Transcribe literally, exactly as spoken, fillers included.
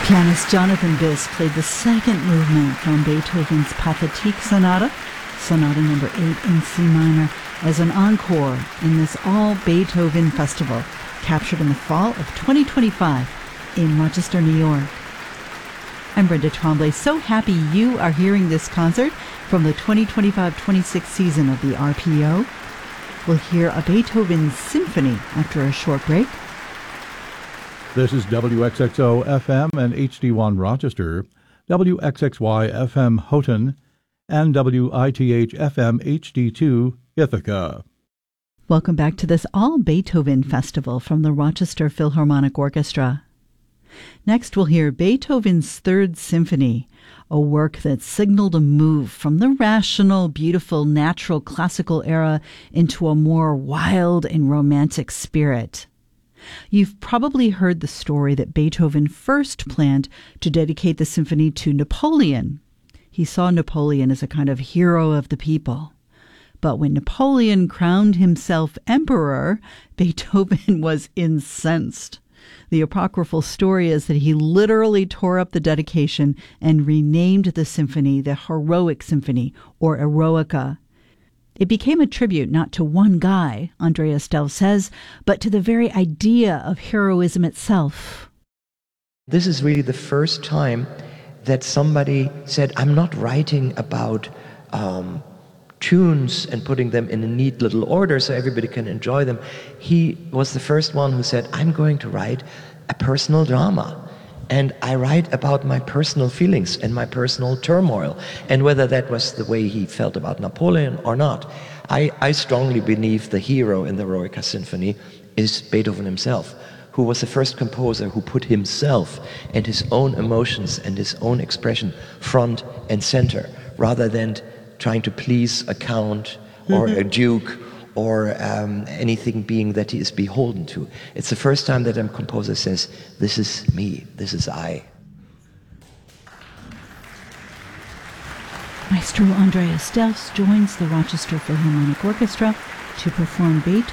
Pianist Jonathan Bis played the second movement from Beethoven's Pathetique Sonata, Sonata number eight in C minor, as an encore in this All-Beethoven Festival, captured in the fall of twenty twenty-five in Rochester, New York. I'm Brenda Tremblay, so happy you are hearing this concert from the twenty twenty-five twenty-six season of the R P O. We'll hear a Beethoven symphony after a short break. This is W X X O F M and H D one Rochester, W X X Y F M Houghton, and W I T H F M H D two Ithaca. Welcome back to this All-Beethoven Festival from the Rochester Philharmonic Orchestra. Next, we'll hear Beethoven's Third Symphony, a work that signaled a move from the rational, beautiful, natural classical era into a more wild and romantic spirit. You've probably heard the story that Beethoven first planned to dedicate the symphony to Napoleon. He saw Napoleon as a kind of hero of the people. But when Napoleon crowned himself emperor, Beethoven was incensed. The apocryphal story is that he literally tore up the dedication and renamed the symphony the Heroic Symphony, or Eroica. It became a tribute not to one guy, Andreas Delf says, but to the very idea of heroism itself. This is really the first time that somebody said, I'm not writing about um, tunes and putting them in a neat little order so everybody can enjoy them. He was the first one who said, I'm going to write a personal drama. And I write about my personal feelings and my personal turmoil. And whether that was the way he felt about Napoleon or not, I, I strongly believe the hero in the Eroica Symphony is Beethoven himself, who was the first composer who put himself and his own emotions and his own expression front and center, rather than trying to please a count or mm-hmm. a duke or um, anything being that he is beholden to. It's the first time that a composer says, this is me, this is I. Maestro Andreas Delfs joins the Rochester Philharmonic Orchestra to perform Beethoven